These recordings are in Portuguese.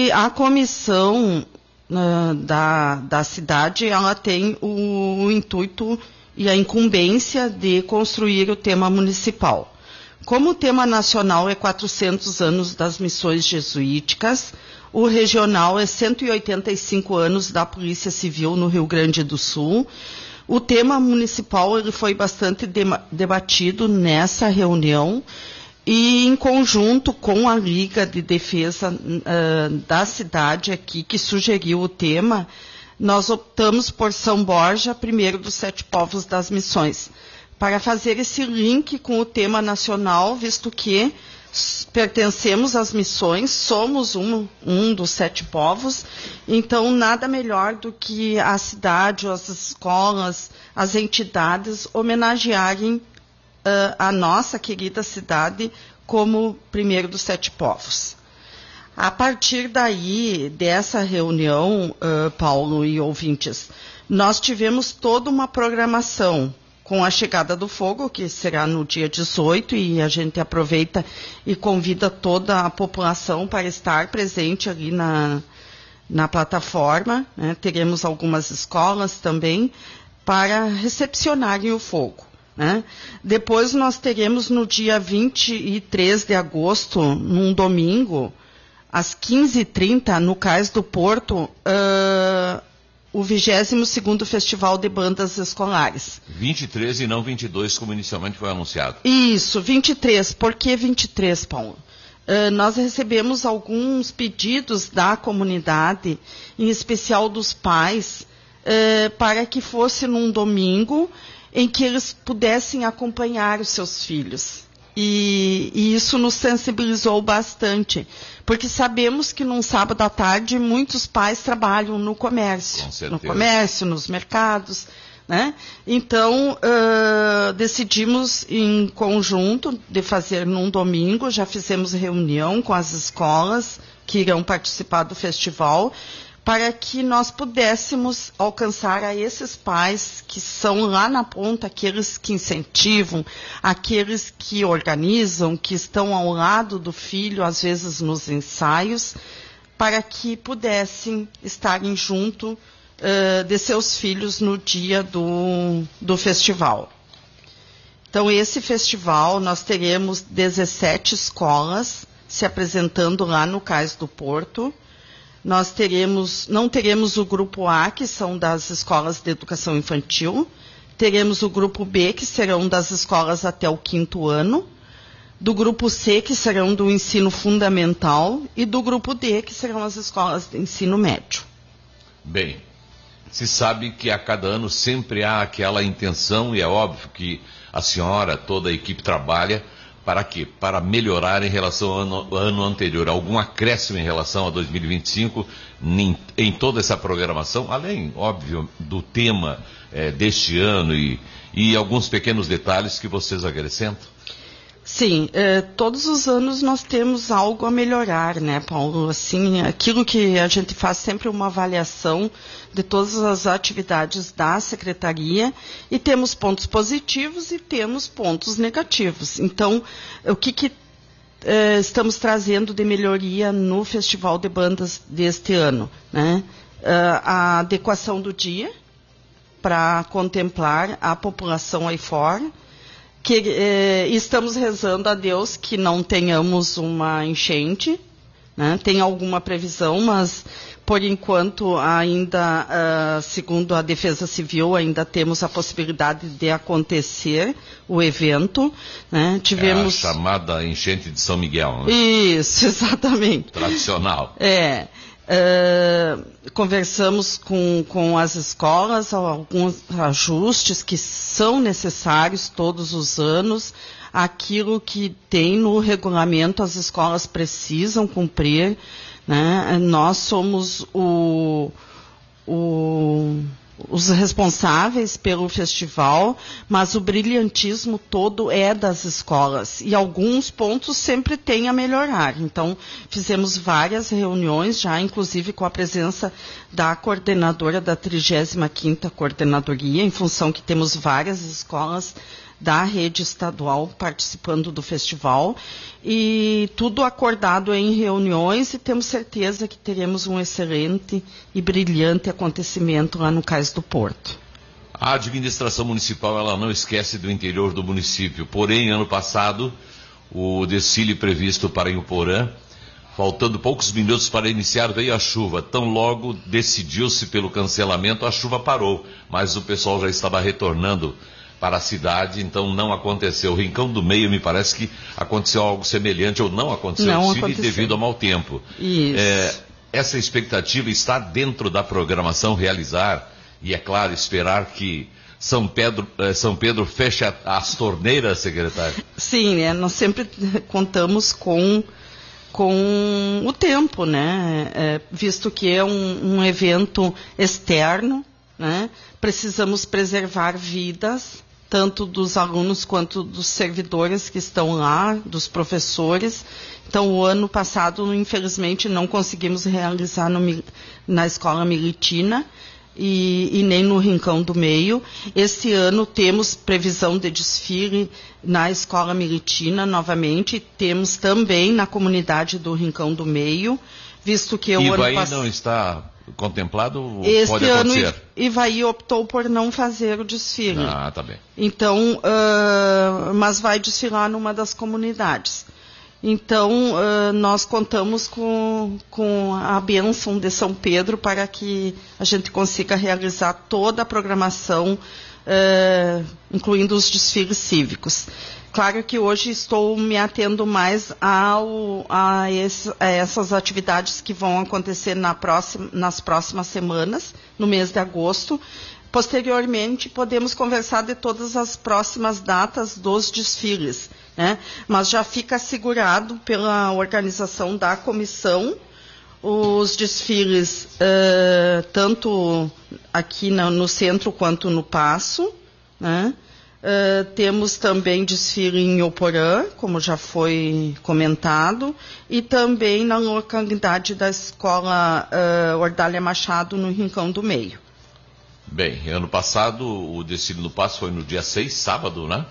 E a comissão da cidade, ela tem o intuito e a incumbência de construir o tema municipal. Como o tema nacional é 400 anos das missões jesuíticas, o regional é 185 anos da Polícia Civil no Rio Grande do Sul. O tema municipal ele foi bastante debatido nessa reunião e em conjunto com a Liga de Defesa da cidade aqui, que sugeriu o tema, nós optamos por São Borja, primeiro dos 7 povos das missões, para fazer esse link com o tema nacional, visto que pertencemos às missões, somos um dos 7 povos, então nada melhor do que a cidade, as escolas, as entidades homenagearem a nossa querida cidade como primeiro dos 7 povos. A partir daí, dessa reunião, Paulo e ouvintes, nós tivemos toda uma programação com a chegada do fogo, que será no dia 18, e a gente aproveita e convida toda a população para estar presente ali na plataforma, né? Teremos algumas escolas também para recepcionarem o fogo, né? Depois nós teremos no dia 23 de agosto, num domingo, às 15h30, no Cais do Porto, o 22º Festival de Bandas Escolares. 23 e não 22, como inicialmente foi anunciado. Isso, 23. Por que 23, Paulo? Nós recebemos alguns pedidos da comunidade, em especial dos pais, para que fosse num domingo em que eles pudessem acompanhar os seus filhos. E isso nos sensibilizou bastante, porque sabemos que num sábado à tarde muitos pais trabalham no comércio. Com certeza. No comércio, nos mercados, né? Então, decidimos em conjunto de fazer num domingo, já fizemos reunião com as escolas que irão participar do festival, para que nós pudéssemos alcançar a esses pais que são lá na ponta, aqueles que incentivam, aqueles que organizam, que estão ao lado do filho, às vezes nos ensaios, para que pudessem estarem junto de seus filhos no dia do festival. Então, esse festival, nós teremos 17 escolas se apresentando lá no Cais do Porto. Nós não teremos o grupo A, que são das escolas de educação infantil, teremos o grupo B, que serão das escolas até o 5º ano, do grupo C, que serão do ensino fundamental, e do grupo D, que serão as escolas de ensino médio. Bem, se sabe que a cada ano sempre há aquela intenção, e é óbvio que a senhora, toda a equipe trabalha, para quê? Para melhorar em relação ao ano anterior. Algum acréscimo em relação a 2025 em toda essa programação, além, óbvio, do tema deste ano e alguns pequenos detalhes que vocês acrescentam? Sim, todos os anos nós temos algo a melhorar, né, Paulo? Assim, aquilo que a gente faz sempre uma avaliação de todas as atividades da Secretaria e temos pontos positivos e temos pontos negativos. Então, o que estamos trazendo de melhoria no Festival de Bandas deste ano, né? A adequação do dia para contemplar a população aí fora, que estamos rezando a Deus que não tenhamos uma enchente, né? Tem alguma previsão, mas por enquanto ainda, segundo a Defesa Civil, ainda temos a possibilidade de acontecer o evento, né? Tivemos a chamada enchente de São Miguel, né? Isso, exatamente. Tradicional. Conversamos com as escolas, alguns ajustes que são necessários todos os anos, aquilo que tem no regulamento as escolas precisam cumprir, né? Nós somos os responsáveis pelo festival, mas o brilhantismo todo é das escolas e alguns pontos sempre tem a melhorar. Então, fizemos várias reuniões já, inclusive com a presença da coordenadora da 35ª Coordenadoria, em função que temos várias escolas da rede estadual participando do festival, e tudo acordado em reuniões, e temos certeza que teremos um excelente e brilhante acontecimento lá no Cais do Porto. A administração municipal, ela não esquece do interior do município, porém, ano passado, o desfile previsto para Inhoporã, faltando poucos minutos para iniciar, veio a chuva. Tão logo decidiu-se pelo cancelamento, a chuva parou, mas o pessoal já estava retornando para a cidade, então não aconteceu. O Rincão do Meio, me parece que aconteceu algo semelhante, ou não aconteceu, devido ao mau tempo. Essa expectativa está dentro da programação realizar, e é claro, esperar que São Pedro feche as torneiras, secretário? Sim, nós sempre contamos com o tempo, né? Visto que é um evento externo, né? Precisamos preservar vidas, tanto dos alunos quanto dos servidores que estão lá, dos professores. Então, o ano passado, infelizmente, não conseguimos realizar na Escola Militina e nem no Rincão do Meio. Esse ano temos previsão de desfile na Escola Militina novamente, temos também na comunidade do Rincão do Meio, visto que o ano passado... Ivaí não está contemplado ou pode acontecer? Ano Ivaí optou por não fazer o desfile. Ah, tá bem. Então, mas vai desfilar numa das comunidades. Então, nós contamos com a bênção de São Pedro para que a gente consiga realizar toda a programação, incluindo os desfiles cívicos. Claro que hoje estou me atendo mais a essas atividades que vão acontecer nas próximas semanas, no mês de agosto. Posteriormente, podemos conversar de todas as próximas datas dos desfiles, né? Mas já fica assegurado pela organização da comissão os desfiles, tanto aqui no centro quanto no Paço, né? Temos também desfile em Inhoporã, como já foi comentado, e também na localidade da Escola Ordália Machado, no Rincão do Meio. Bem, ano passado o desfile no Paço foi no dia 6, sábado, né?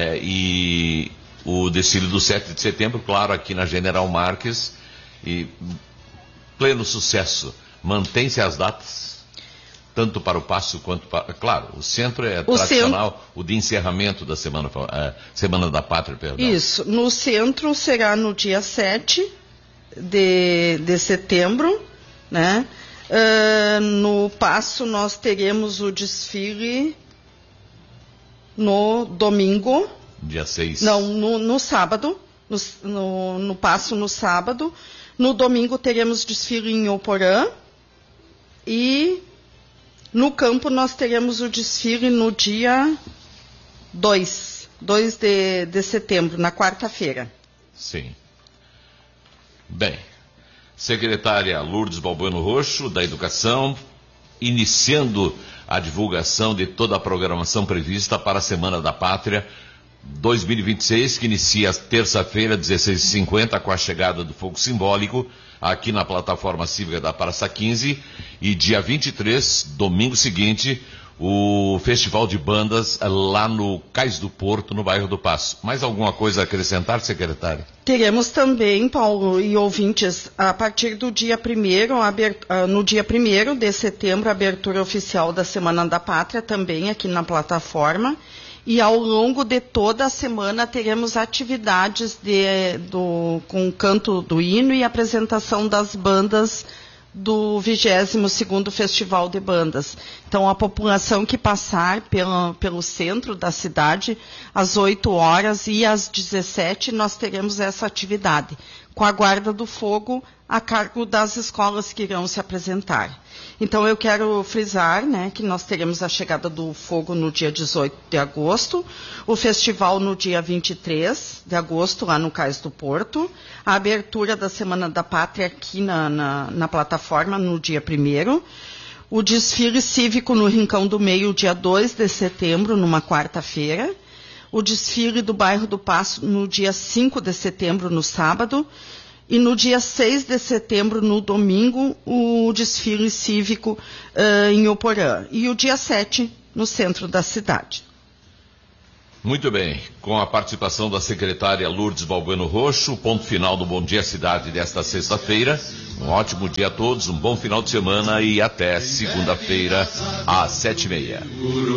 E o desfile do 7 de setembro, claro, aqui na General Marques, e pleno sucesso. Mantém-se as datas, tanto para o Paço quanto para... Claro, o centro é tradicional, o de encerramento da Semana da Pátria, perdão. Isso, no centro será no dia 7 de setembro, né? No Paço nós teremos o desfile no domingo. Dia 6. Não, no sábado. No Paço no sábado. No domingo teremos desfile em Inhoporã. E no campo nós teremos o desfile no dia 2 de setembro, na quarta-feira. Sim. Bem, secretária Lourdes Balbueno Roxo, da Educação, iniciando a divulgação de toda a programação prevista para a Semana da Pátria 2026, que inicia terça-feira, 16h50, com a chegada do fogo simbólico, aqui na plataforma cívica da Praça 15, e dia 23, domingo seguinte, o Festival de Bandas lá no Cais do Porto, no bairro do Paço. Mais alguma coisa a acrescentar, secretária? Teremos também, Paulo e ouvintes, a partir do dia 1º, no dia 1º de setembro, a abertura oficial da Semana da Pátria, também aqui na plataforma. E ao longo de toda a semana teremos atividades com o canto do hino e apresentação das bandas do 22º Festival de Bandas. Então, a população que passar pelo centro da cidade, às 8 horas e às 17, nós teremos essa atividade, com a Guarda do Fogo a cargo das escolas que irão se apresentar. Então, eu quero frisar, né, que nós teremos a chegada do fogo no dia 18 de agosto, o festival no dia 23 de agosto, lá no Cais do Porto, a abertura da Semana da Pátria aqui na plataforma no dia 1º, o desfile cívico no Rincão do Meio, dia 2 de setembro, numa quarta-feira, o desfile do bairro do Paço no dia 5 de setembro, no sábado, e no dia 6 de setembro, no domingo, o desfile cívico em Inhoporã. E o dia 7, no centro da cidade. Muito bem, com a participação da secretária Lourdes Balbueno Roxo, ponto final do Bom Dia Cidade desta sexta-feira. Um ótimo dia a todos, um bom final de semana e até segunda-feira às 7h30.